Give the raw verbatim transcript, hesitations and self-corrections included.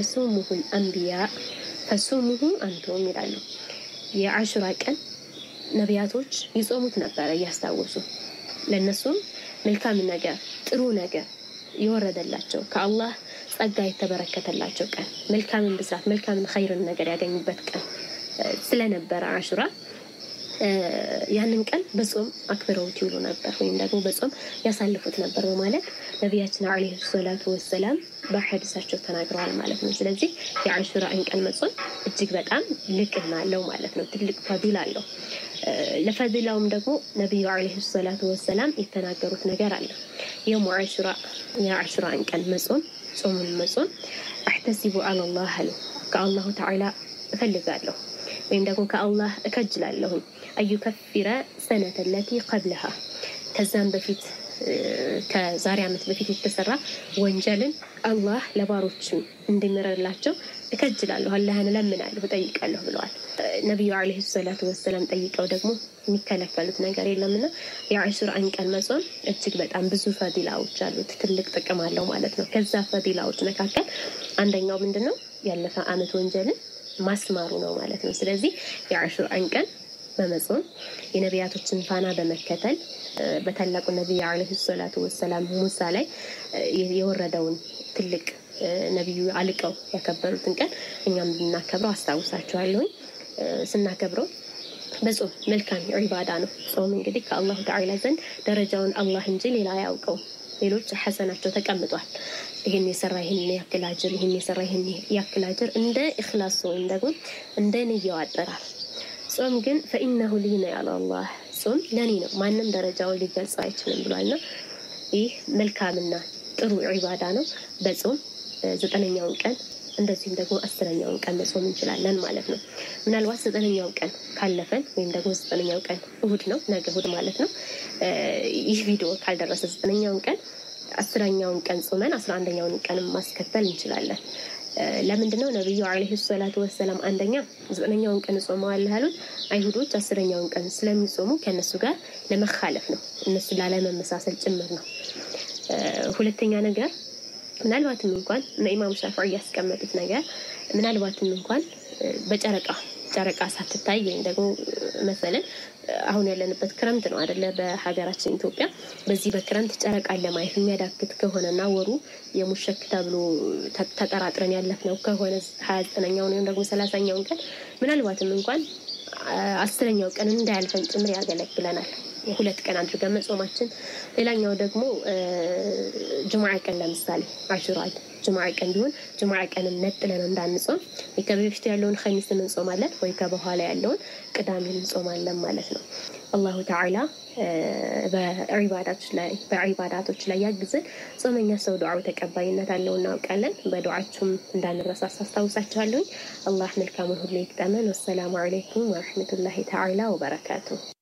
يصومه الأنبياء فصومه أنتم ይላሉ የአሹራ ቀን ነቢያቶች ይጾሙት ነበር ያስታውሱ ለነሱም መልካም ነገር ጥሩ ነገር ይወረደላቸው ከአላህ ጸጋ የተበረከተላቸው ቀን መልካምን ብስራት መልካምን ኸይርን ነገር ያገኙበት ቀን ስለነበረ አሹራ ያንን ቀን በጾም አክብረውት ይሉ ነበር ወይም ደግሞ በጾም ያሳልፉት ነበር በማለት ነብያችን አለይሂ ሰላቱ ወሰለም በሐዲሳቸው ተናግረዋል ማለት ነው። ስለዚህ የአሹራ ቀን መጾም እጅግ በጣም ልቅና አለው ማለት ነው። ትልቅ ፈዲላ አለው። ለፈዲላውም ደግሞ ነብዩ አለይሂ ሰላቱ ወሰለም የተናገሩት ነገር አለ። የውም አሹራ የአሹራ ቀን መጾም ጾሙን መጾም احتسب على الله ከአላሁ ተዓላ እፈልጋለሁ ወይም ደግሞ ከአላህ እከጅላለሁ አዩከፍራ ሰነተ التي قبلها ከዛም በፊት ከዛሬ አመት በፊት የተሰራ ወንጀልን አላህ ለባሮቹ እንዲምረላቸው እከጅላለሁ አላህን ለምናለሁ ጠይቃለሁ ብለዋል። ነብዩ አለይሂ ሰላቱ ወሰለም ጠይቀው ደግሞ የሚከለከሉት ነገር የለምና የአሹራ ቀን መጾም እጅግ በጣም ብዙ ፈዲላዎች አሉት ትልቅ ጥቅም አለው ማለት ነው። ከዛ ፈዲላዎች መካከል አንደኛው ምንድነው ያለፈ አመት ወንጀልን ማስማሩ ነው ማለት ነው። ስለዚህ የአሹራ ቀን በመጾም የነቢያቶችን ፋና በመከተል በታላቁ ነብዩ አለይሂ ሰላቱ ወሰለም ሙሳ ላይ የወረደውን ትልቅ ነብዩ አልቀው ያከበሩትን ቀን እኛም እናከብረው አስተዋውሳችኋለሁ። ስናከብረው በጾም መልካም ኢባዳ ነው። ጾም እንግዲህ ከአላህ ተዓላ ዘንድ ደረጃውን አላህ እንጂ ሌላ ያውቀው ሌሎች ሐሰናቸው ተቀምጧል። ይሄን የሰራ ይሄን ያክል አጅር ይሄን የሰራ ይሄን ያክል አጅር እንደ ኢኽላስ ወይም ደግሞ እንደ ንያው አጠራር ጾም ግን فإنه لنا على الله ጾም ለኔ ነው ማንንም ደረጃውን ሊገልጽ አይችልም ብሏልና ይህ መልካምና ጥሩ ኢባዳ ነው። በጾም ዘጠነኛው ቀን እንደዚህም ደግሞ አስረኛው ቀን መጾም እንችላለን ማለት ነው። ምናልባት ዘጠነኛው ቀን ካለፈን ወይም ደግሞ ዘጠነኛው ቀን እሁድ ነው ነገ እሁድ ማለት ነው ይህ ቪዲዮ ካልደረሰ ዘጠነኛው ቀን አስረኛው ቀን ጾመን አስራ አንደኛው ቀን ማስከተል እንችላለን። ለምንድነው ነብዩ አለይሂ ሰላቱ ወሰለም አንደኛ ዘጠነኛው ቀን ጾመዋል ያሉት አይሁዶች አስረኛው ቀን ስለሚጾሙ ከነሱ ጋር ለመخالፍ ነው እነሱ ላለመመሳሰል ጭምር ነው። ሁለተኛ ነገር ምናልባትም እንኳን ኢማም ሻፊዒ ያስቀመጡት ነገር ምናልባትም እንኳን በጨረቃ ጨረቃ ሳትታይ ወይም ደግሞ መሰለን አሁን ያለንበት ክረምት ነው አይደለ በሀገራችን ኢትዮጵያ በዚህ በክረምት ጨረቃ ለማየት የሚያዳክት ከሆነና ወሩ የሙሸክ ተብሎ ተጠራጥረን ያለፍነው ከሆነ ሃያ ዘጠነኛው ወይም ደግሞ ሰላሳኛው ቀን ምናልባትም እንኳን አስረኛው ቀን እንዳያልፈን ጭምር ያገለግለናል ሁለት ቀን አድርገን መጾማችን። ሌላኛው ደግሞ ጁምዓ ቀን ለምሳሌ አሹራ ጁምዓ ቀን ቢሆን ጁምዓ ቀንን ነጥለን እንዳንጾም ከበፊት ያለውን ኸሚስ እንጾማለን ወይ ከበኋላ ያለውን ቅዳሜን እንጾማለን ማለት ነው። አላሁ ተዓላ በዒባዳቶች ላይ በዒባዳቶች ላይ ያግዘን። ጾመኛ ሰው ዱዓው ተቀባይነት አለውና አውቃለን። በዱዓችሁም እንዳንረሳሳ አስታውሳችኋለሁ። አላህ መልካሙን ሁሉ ይቅጠመን። ወሰላሙ አለይኩም ወራህመቱላሂ ተዓላ ወበረካቱ።